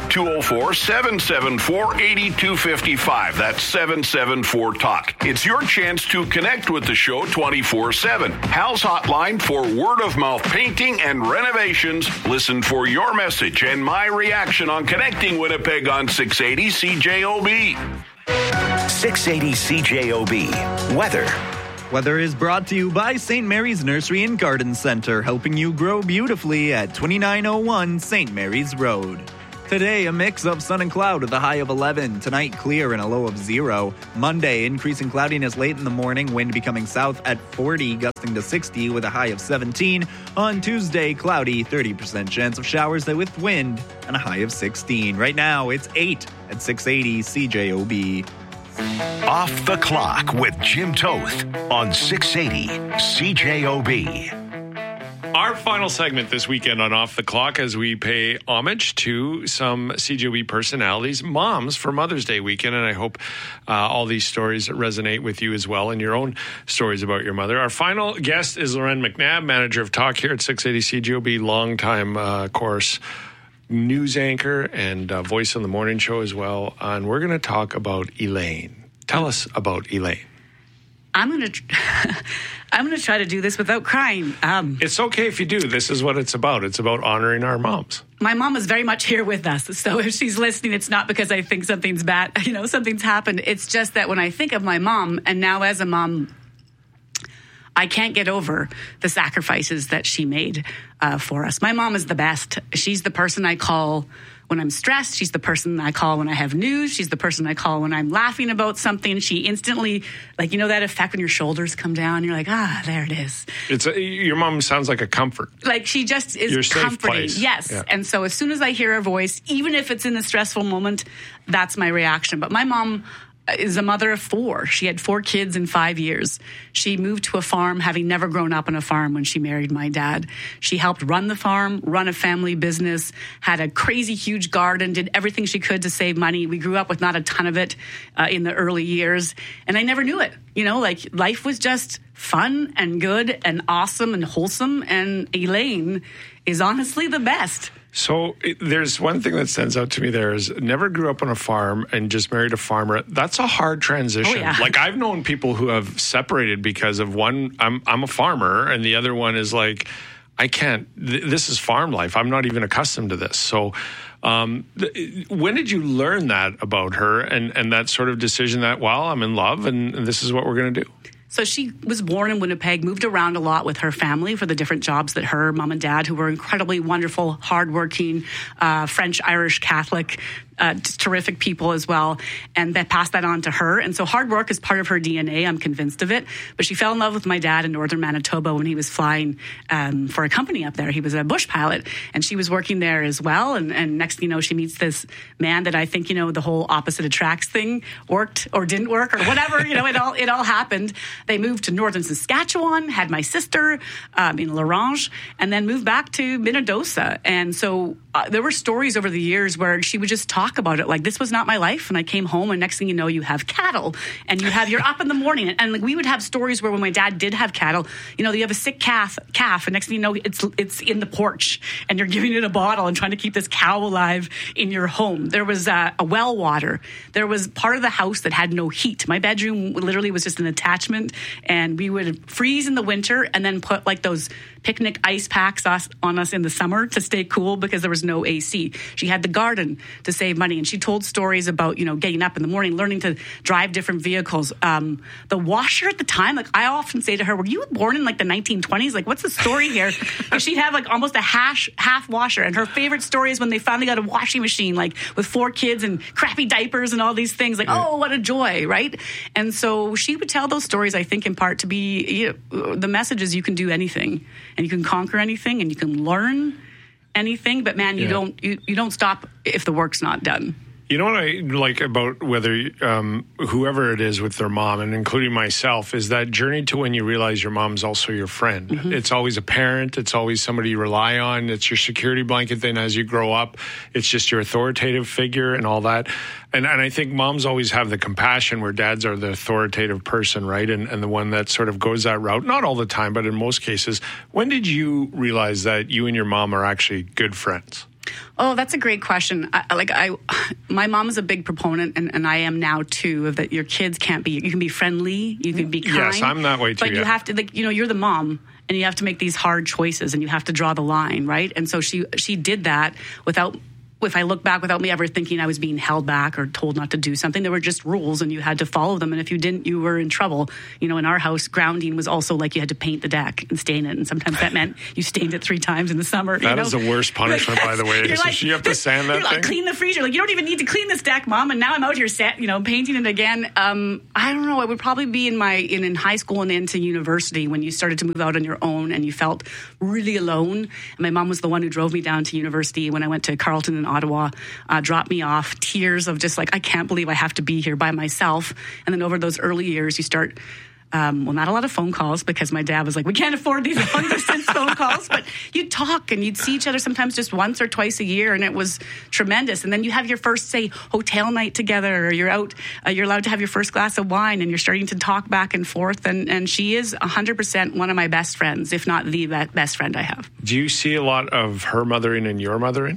204-774-8255. That's 774-TALK. It's your chance to connect with the show 24/7. Hal's hotline for word-of-mouth painting and renovations. Listen for your message and my reaction on Connecting Winnipeg on 680 CJOB. 680 CJOB. Weather. Weather is brought to you by St. Mary's Nursery and Garden Center, helping you grow beautifully at 2901 St. Mary's Road. Today, a mix of sun and cloud with a high of 11. Tonight, clear and a low of 0. Monday, increasing cloudiness late in the morning, wind becoming south at 40, gusting to 60 with a high of 17. On Tuesday, cloudy, 30% chance of showers with wind and a high of 16. Right now, it's 8 at 680 CJOB. Off the Clock with Jim Toth on 680 CJOB. Our final segment this weekend on Off the Clock, as we pay homage to some CJOB personalities, moms, for Mother's Day weekend. And I hope all these stories resonate with you as well, and your own stories about your mother. Our final guest is Loren McNabb, manager of Talk here at 680 CJOB, longtime, course, news anchor and voice on the morning show as well. And we're going to talk about Elaine. Tell us about Elaine. I'm going to try to do this without crying. It's okay if you do. This is what it's about. It's about honoring our moms. My mom is very much here with us. So if she's listening, it's not because I think something's bad, something's happened. It's just that when I think of my mom, and now as a mom, I can't get over the sacrifices that she made for us. My mom is the best. She's the person I call when I'm stressed. She's the person I call when I have news. She's the person I call when I'm laughing about something. She instantly, like, you know that effect when your shoulders come down? You're like, there it is. Your mom sounds like a comfort. Like, she just is your safe comforting. Place. Yes. Yeah. And so as soon as I hear her voice, even if it's in a stressful moment, that's my reaction. But my mom is a mother of 4. She had 4 kids in 5 years. She moved to a farm, having never grown up on a farm when she married my dad. She helped run the farm, run a family business, had a crazy huge garden, did everything she could to save money. We grew up with not a ton of it in the early years, and I never knew it. You know, like, life was just fun and good and awesome and wholesome, and Elaine is honestly the best. So there's one thing that stands out to me there is never grew up on a farm and just married a farmer. That's a hard transition. Oh, yeah. Like, I've known people who have separated because of one, I'm a farmer, and the other one is like, I can't, this is farm life. I'm not even accustomed to this. So when did you learn that about her and that sort of decision that, well, I'm in love and this is what we're going to do? So she was born in Winnipeg, moved around a lot with her family for the different jobs that her mom and dad, who were incredibly wonderful, hardworking, French, Irish, Catholic, just terrific people as well, and that passed that on to her. And so hard work is part of her DNA. I'm convinced of it. But she fell in love with my dad in northern Manitoba when he was flying for a company up there. He was a bush pilot, and she was working there as well. And next thing you know, she meets this man that I think, you know, the whole opposite attracts thing worked or didn't work or whatever. You know, it all happened. They moved to northern Saskatchewan, had my sister in Larange, and then moved back to Minnedosa. And so there were stories over the years where she would just talk about it like, this was not my life, and I came home, and next thing you know, you have cattle, and you're up in the morning, and like, we would have stories where when my dad did have cattle, you know, you have a sick calf, and next thing you know, it's in the porch, and you're giving it a bottle and trying to keep this cow alive in your home. There was a well water. There was part of the house that had no heat. My bedroom literally was just an attachment, and we would freeze in the winter and then put like those picnic ice packs on us in the summer to stay cool because there was no AC. She had the garden to save money, and she told stories about, you know, getting up in the morning, learning to drive different vehicles. The washer at the time, like, I often say to her, were you born in like the 1920s? Like, what's the story here? She'd have like almost a half washer, and her favorite story is when they finally got a washing machine, like with 4 kids and crappy diapers and all these things, like, oh, what a joy, right? And so she would tell those stories, I think, in part to be, you know, the message is you can do anything, and you can conquer anything, and you can learn anything, but man, you don't stop if the work's not done. You know what I like about whether whoever it is with their mom, and including myself, is that journey to when you realize your mom's also your friend. Mm-hmm. It's always a parent. It's always somebody you rely on. It's your security blanket. Then as you grow up, it's just your authoritative figure and all that. And I think moms always have the compassion where dads are the authoritative person, right? And the one that sort of goes that route. Not all the time, but in most cases. When did you realize that you and your mom are actually good friends? Oh, that's a great question. My mom is a big proponent, and I am now too, of that your kids can't be, you can be friendly, you can be kind. Yes, I'm that way too. But you have to, like, you know, you're the mom, and you have to make these hard choices, and you have to draw the line, right? And so she did that without, if I look back, without me ever thinking I was being held back or told not to do something. There were just rules, and you had to follow them. And if you didn't, you were in trouble. You know, in our house, grounding was also like you had to paint the deck and stain it. And sometimes that meant you stained it 3 times in the summer. That is the worst punishment, by the way. So you have to sand that thing? Like, clean the freezer. Like, you don't even need to clean this deck, Mom. And now I'm out here painting it again. I don't know. It would probably be in high school and into university when you started to move out on your own and you felt really alone. And my mom was the one who drove me down to university when I went to Carleton in Ottawa. Dropped me off, tears of just like, I can't believe I have to be here by myself. And then over those early years, you start, not a lot of phone calls, because my dad was like, we can't afford these long distance phone calls, but you'd talk and you'd see each other sometimes just once or twice a year, and it was tremendous. And then you have your first, say, hotel night together, or you're out, you're allowed to have your first glass of wine, and you're starting to talk back and forth. And she is 100% one of my best friends, if not the best friend I have. Do you see a lot of her mothering and your mothering?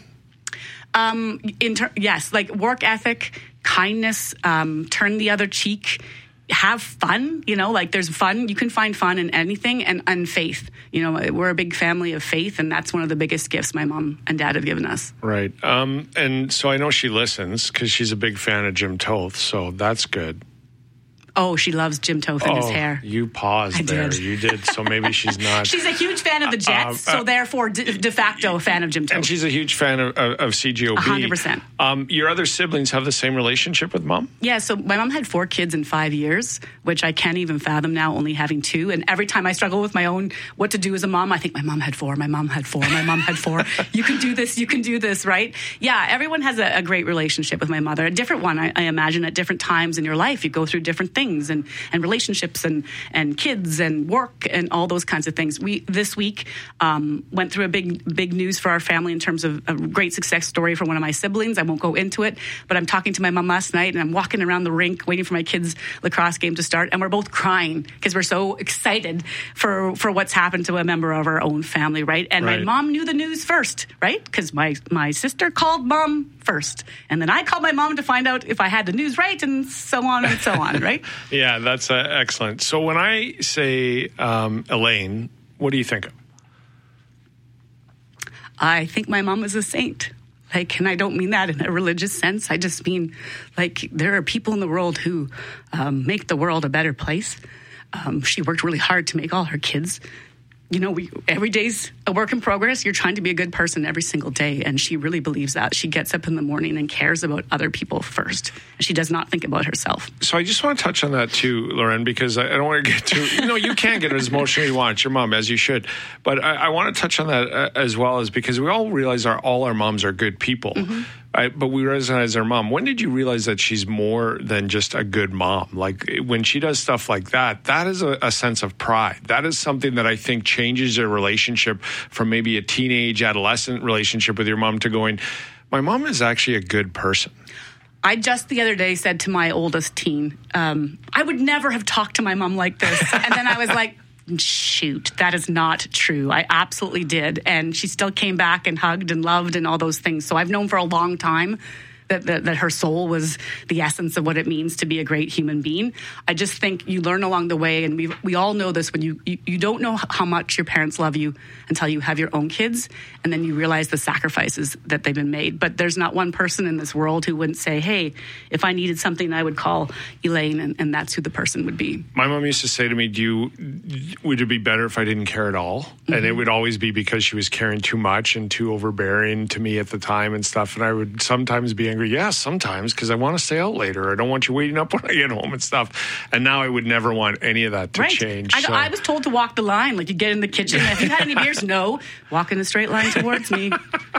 Yes, like work ethic, kindness, turn the other cheek, have fun, you know, like there's fun. You can find fun in anything, and faith. You know, we're a big family of faith, and that's one of the biggest gifts my mom and dad have given us. Right. And so I know she listens because she's a big fan of Jim Toth, so that's good. Oh, she loves Jim Toth and his hair. You paused there. You did. So maybe she's not. She's a huge fan of the Jets, so therefore de facto a fan of Jim Toth. And she's a huge fan of CJOB. 100%. Your other siblings have the same relationship with Mom? Yeah, so my mom had 4 kids in 5 years, which I can't even fathom now, only having 2. And every time I struggle with my own what to do as a mom, I think my mom had 4, my mom had 4, my mom had 4. You can do this, right? Yeah, everyone has a great relationship with my mother. A different one, I imagine, at different times in your life. You go through different things and relationships and kids and work and all those kinds of things. We, this week, went through a big news for our family in terms of a great success story for one of my siblings. I won't go into it, but I'm talking to my mom last night, and I'm walking around the rink waiting for my kids' lacrosse game to start, and we're both crying because we're so excited for what's happened to a member of our own family, right? And my mom knew the news first, right? Because my sister called Mom first, and then I called my mom to find out if I had the news right, and so on, right? Yeah, that's excellent. So when I say Elaine, what do you think of? I think my mom is a saint. And I don't mean that in a religious sense. I just mean, there are people in the world who make the world a better place. She worked really hard to make all her kids. Every day's a work in progress. You're trying to be a good person every single day, and she really believes that. She gets up in the morning and cares about other people first. She does not think about herself. So I just want to touch on that too, Lauren, because I don't want to get too... you can get as emotional as you want. It's your mom, as you should. But I want to touch on that as well, as because we all realize all our moms are good people. Mm-hmm. But we recognize our mom. When did you realize that she's more than just a good mom? When she does stuff like that, that is a sense of pride. That is something that I think changes your relationship from maybe a teenage, adolescent relationship with your mom to going, my mom is actually a good person. I just the other day said to my oldest teen, I would never have talked to my mom like this. And then I was like, shoot, that is not true. I absolutely did. And she still came back and hugged and loved and all those things. So I've known for a long time that her soul was the essence of what it means to be a great human being. I just think you learn along the way, and we all know this, when you don't know how much your parents love you until you have your own kids, and then you realize the sacrifices that they've been made. But there's not one person in this world who wouldn't say, hey, if I needed something, I would call Elaine, and that's who the person would be. My mom used to say to me, would it be better if I didn't care at all? Mm-hmm. And it would always be because she was caring too much and too overbearing to me at the time and stuff. And I would sometimes be angry. Yeah, sometimes, because I want to stay out later. I don't want you waiting up when I get home and stuff. And now I would never want any of that to change. I was told to walk the line. You get in the kitchen. Have you had any beers? No. Walk in a straight line towards me.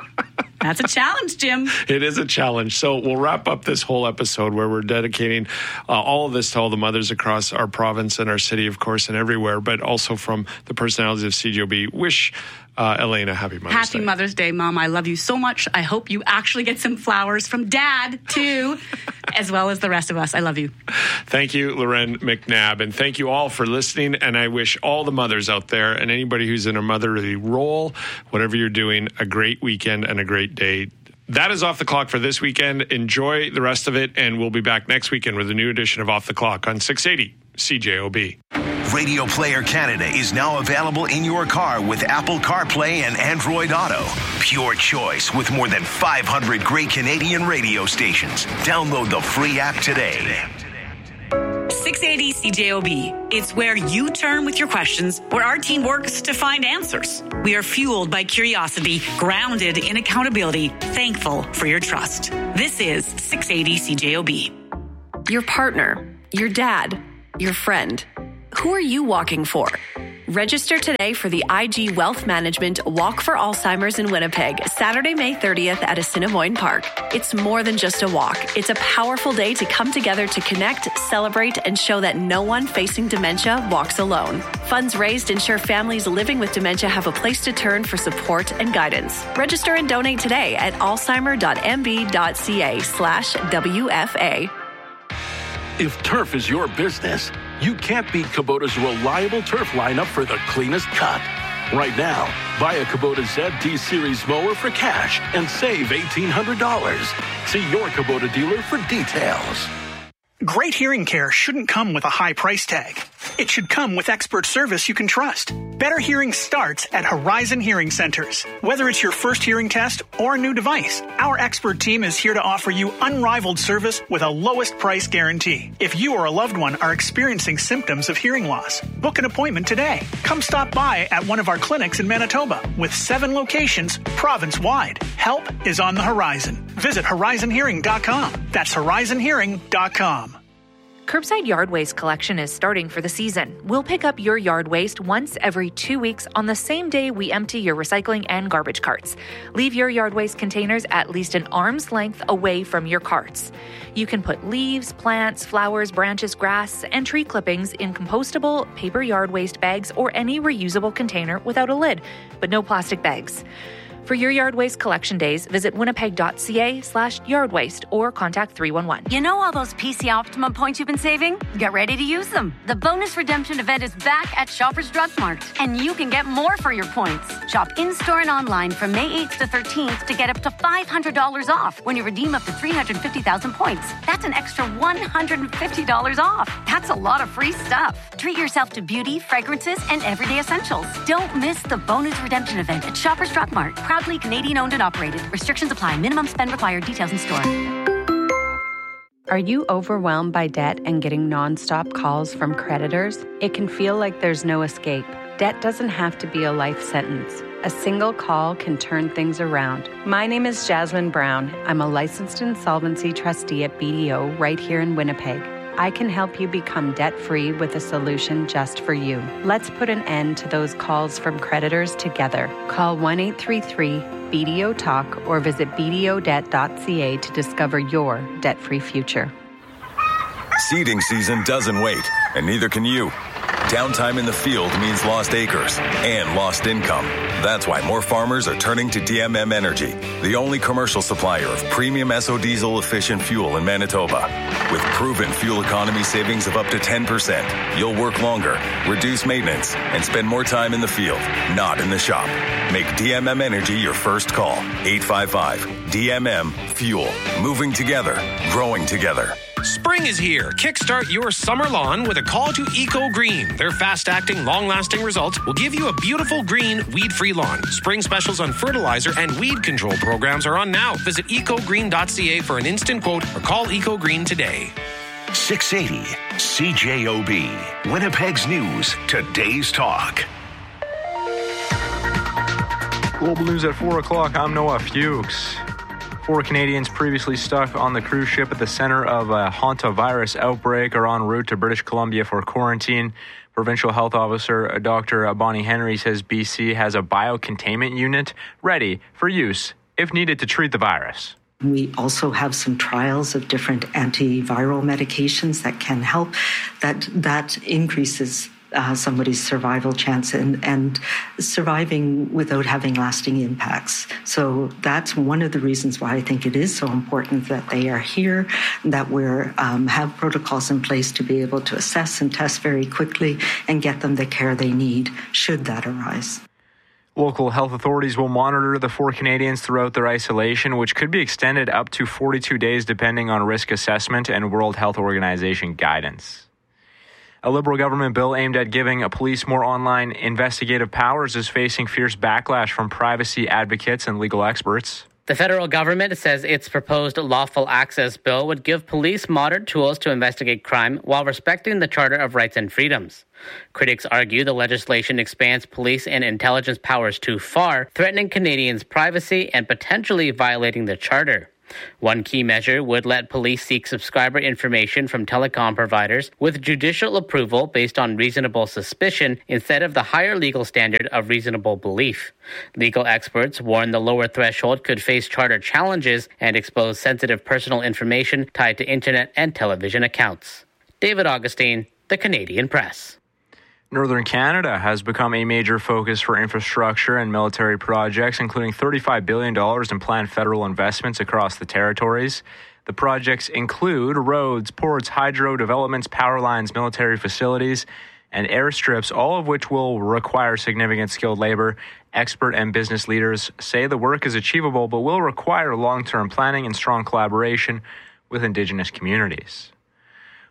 That's a challenge, Jim. It is a challenge. So we'll wrap up this whole episode where we're dedicating all of this to all the mothers across our province and our city, of course, and everywhere, but also from the personalities of CJOB. Wish Elaine a happy Mother's Day. Happy Mother's Day, Mom. I love you so much. I hope you actually get some flowers from Dad, too, as well as the rest of us. I love you. Thank you, Lauren McNabb. And thank you all for listening. And I wish all the mothers out there and anybody who's in a motherly role, whatever you're doing, a great weekend and a great day. That is Off the Clock for this weekend. Enjoy the rest of it. And we'll be back next weekend with a new edition of Off the Clock on 680 CJOB. Radio Player Canada is now available in your car with Apple CarPlay and Android Auto. Pure choice with more than 500 great Canadian radio stations. Download the free app today. 680 CJOB. It's where you turn with your questions, where our team works to find answers. We are fueled by curiosity, grounded in accountability, thankful for your trust. This is 680 CJOB. Your partner, your dad, your friend. Who are you walking for? Register today for the IG Wealth Management Walk for Alzheimer's in Winnipeg, Saturday, May 30th at Assiniboine Park. It's more than just a walk. It's a powerful day to come together to connect, celebrate, and show that no one facing dementia walks alone. Funds raised ensure families living with dementia have a place to turn for support and guidance. Register and donate today at alzheimer.mb.ca/WFA. If turf is your business, you can't beat Kubota's reliable turf lineup for the cleanest cut. Right now, buy a Kubota ZT Series mower for cash and save $1,800. See your Kubota dealer for details. Great hearing care shouldn't come with a high price tag. it should come with expert service you can trust. Better hearing starts at Horizon Hearing Centers. Whether it's your first hearing test or a new device, our expert team is here to offer you unrivaled service with a lowest price guarantee. If you or a loved one are experiencing symptoms of hearing loss, book an appointment today. Come stop by at one of our clinics in Manitoba with 7 locations province-wide. Help is on the horizon. Visit horizonhearing.com. That's horizonhearing.com. Curbside yard waste collection is starting for the season. We'll pick up your yard waste once every 2 weeks on the same day we empty your recycling and garbage carts. Leave your yard waste containers at least an arm's length away from your carts. You can put leaves, plants, flowers, branches, grass, and tree clippings in compostable paper yard waste bags or any reusable container without a lid, but no plastic bags. For your yard waste collection days, visit winnipeg.ca/yardwaste or contact 311. You know all those PC Optimum points you've been saving? Get ready to use them. The bonus redemption event is back at Shoppers Drug Mart, and you can get more for your points. Shop in-store and online from May 8th to 13th to get up to $500 off when you redeem up to 350,000 points. That's an extra $150 off. That's a lot of free stuff. Treat yourself to beauty, fragrances, and everyday essentials. Don't miss the bonus redemption event at Shoppers Drug Mart. Proudly Canadian-owned and operated. Restrictions apply. Minimum spend required. Details in store. Are you overwhelmed by debt and getting non-stop calls from creditors? It can feel like there's no escape. Debt doesn't have to be a life sentence. A single call can turn things around. My name is Jasmine Brown. I'm a licensed insolvency trustee at BDO right here in Winnipeg. I can help you become debt-free with a solution just for you. Let's put an end to those calls from creditors together. Call 1-833-BDO-TALK or visit bdodebt.ca to discover your debt-free future. Seeding season doesn't wait, and neither can you. Downtime in the field means lost acres and lost income. That's why more farmers are turning to DMM Energy, the only commercial supplier of premium SO diesel efficient fuel in Manitoba. With proven fuel economy savings of up to 10%, you'll work longer, reduce maintenance, and spend more time in the field, not in the shop. Make DMM Energy your first call. 855-DMM-FUEL. Moving together, growing together. Spring is here. Kickstart your summer lawn with a call to Eco Green. Their fast-acting, long-lasting results will give you a beautiful green, weed-free lawn. Spring specials on fertilizer and weed control programs are on now. Visit ecogreen.ca for an instant quote or call Eco Green today. 680 CJOB. Winnipeg's News. Today's Talk. Global News at 4 o'clock. I'm Noah Fuchs. 4 Canadians previously stuck on the cruise ship at the center of a hantavirus outbreak are en route to British Columbia for quarantine. Provincial Health Officer Dr. Bonnie Henry says BC has a biocontainment unit ready for use if needed to treat the virus. We also have some trials of different antiviral medications that can help. That increases somebody's survival chance and surviving without having lasting impacts. So that's one of the reasons why I think it is so important that they are here, that we have protocols in place to be able to assess and test very quickly and get them the care they need should that arise. Local health authorities will monitor the 4 Canadians throughout their isolation, which could be extended up to 42 days depending on risk assessment and World Health Organization guidance. A Liberal government bill aimed at giving police more online investigative powers is facing fierce backlash from privacy advocates and legal experts. The federal government says its proposed lawful access bill would give police modern tools to investigate crime while respecting the Charter of Rights and Freedoms. Critics argue the legislation expands police and intelligence powers too far, threatening Canadians' privacy and potentially violating the Charter. One key measure would let police seek subscriber information from telecom providers with judicial approval based on reasonable suspicion instead of the higher legal standard of reasonable belief. Legal experts warn the lower threshold could face charter challenges and expose sensitive personal information tied to internet and television accounts. David Augustine, The Canadian Press. Northern Canada has become a major focus for infrastructure and military projects, including $35 billion in planned federal investments across the territories. The projects include roads, ports, hydro developments, power lines, military facilities, and airstrips, all of which will require significant skilled labor. Expert and business leaders say the work is achievable, but will require long-term planning and strong collaboration with Indigenous communities.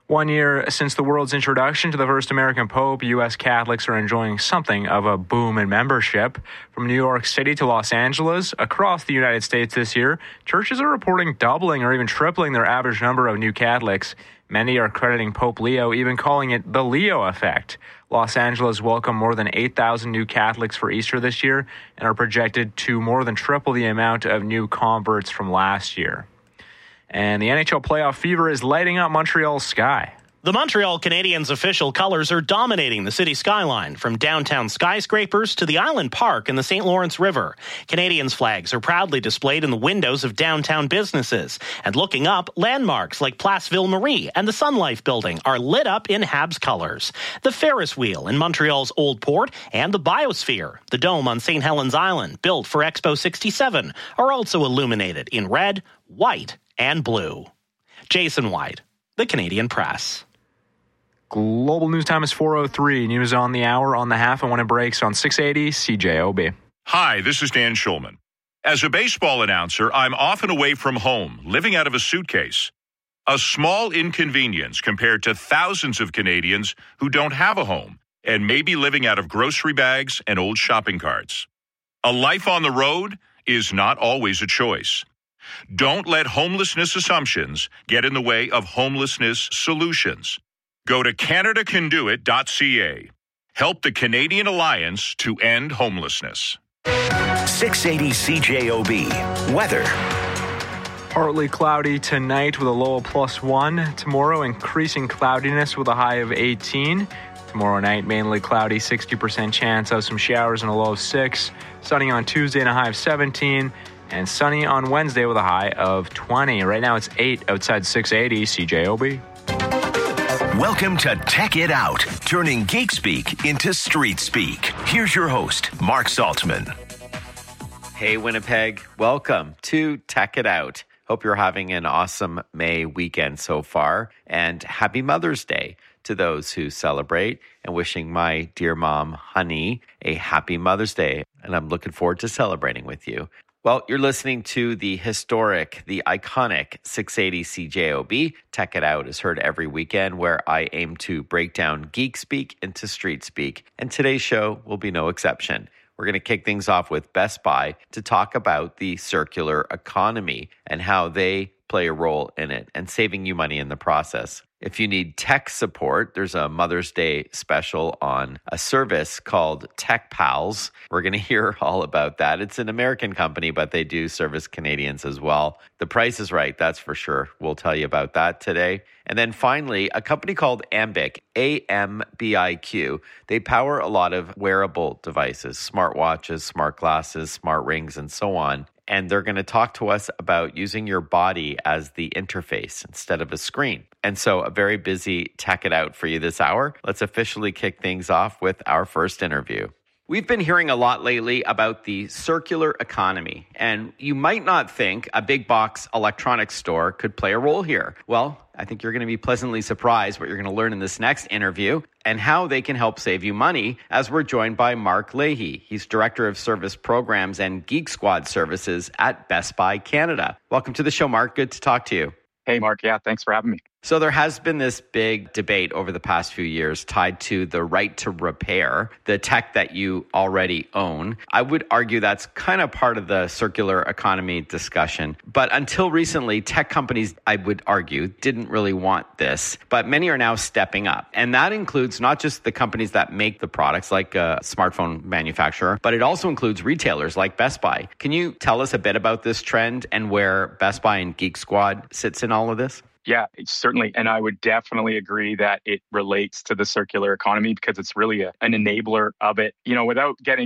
1 year since the world's introduction to the first American Pope, U.S. Catholics are enjoying something of a boom in membership. From New York City to Los Angeles, across the United States this year, churches are reporting doubling or even tripling their average number of new Catholics. Many are crediting Pope Leo, even calling it the Leo effect. Los Angeles welcomed more than 8,000 new Catholics for Easter this year and are projected to more than triple the amount of new converts from last year. And the NHL playoff fever is lighting up Montreal's sky. The Montreal Canadiens' official colors are dominating the city skyline, from downtown skyscrapers to the Island Park and the St. Lawrence River. Canadiens flags are proudly displayed in the windows of downtown businesses. And looking up, landmarks like Place Ville-Marie and the Sun Life building are lit up in Habs colors. The Ferris wheel in Montreal's Old Port and the Biosphere, the dome on St. Helens Island, built for Expo 67, are also illuminated in red, white, and blue. Jason White, the Canadian Press. Global news time is 4:03. News on the hour, on the half, and when it breaks on 680 CJOB. Hi, this is Dan Schulman. As a baseball announcer, I'm often away from home, living out of a suitcase. A small inconvenience compared to thousands of Canadians who don't have a home and may be living out of grocery bags and old shopping carts. A life on the road is not always a choice. Don't let homelessness assumptions get in the way of homelessness solutions. Go to CanadaCanDoIt.ca. Help the Canadian Alliance to end homelessness. 680 CJOB. Weather. Partly cloudy tonight with a low of +1. Tomorrow, increasing cloudiness with a high of 18. Tomorrow night, mainly cloudy, 60% chance of some showers and a low of 6. Sunny on Tuesday and a high of 17. And sunny on Wednesday with a high of 20. Right now it's 8 outside 680 CJOB. Welcome to Tech It Out, turning geek speak into street speak. Here's your host, Mark Saltzman. Hey, Winnipeg. Welcome to Tech It Out. Hope you're having an awesome May weekend so far. And happy Mother's Day to those who celebrate, and wishing my dear mom, Honey, a happy Mother's Day. And I'm looking forward to celebrating with you. Well, you're listening to the historic, the iconic 680 CJOB. Tech It Out is heard every weekend, where I aim to break down geek speak into street speak. And today's show will be no exception. We're going to kick things off with Best Buy to talk about the circular economy and how they play a role in it and saving you money in the process. If you need tech support, there's a Mother's Day special on a service called Tech Pals. We're going to hear all about that. It's an American company, but they do service Canadians as well. The price is right, that's for sure. We'll tell you about that today. And then finally, a company called Ambiq, AMBIQ. They power a lot of wearable devices, smartwatches, smart glasses, smart rings, and so on. And they're going to talk to us about using your body as the interface instead of a screen. And so a very busy Tech It Out for you this hour. Let's officially kick things off with our first interview. We've been hearing a lot lately about the circular economy, and you might not think a big box electronics store could play a role here. Well, I think you're going to be pleasantly surprised what you're going to learn in this next interview and how they can help save you money, as we're joined by Mark Leahy. He's Director of Service Programs and Geek Squad Services at Best Buy Canada. Welcome to the show, Mark. Good to talk to you. Hey, Mark. Yeah, thanks for having me. So there has been this big debate over the past few years tied to the right to repair the tech that you already own. I would argue that's kind of part of the circular economy discussion. But until recently, tech companies, I would argue, didn't really want this. But many are now stepping up. And that includes not just the companies that make the products, like a smartphone manufacturer, but it also includes retailers like Best Buy. Can you tell us a bit about this trend and where Best Buy and Geek Squad sits in all of this? Yeah, certainly. And I would definitely agree that it relates to the circular economy because it's really an enabler of it. You know, without getting